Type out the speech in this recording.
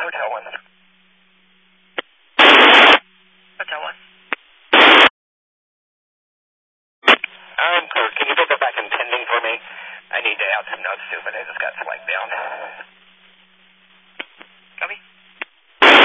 Hotel 1. Hotel 1. Clear. Can you put that back in pending for me? I need to add some notes to it. I just got flagged down.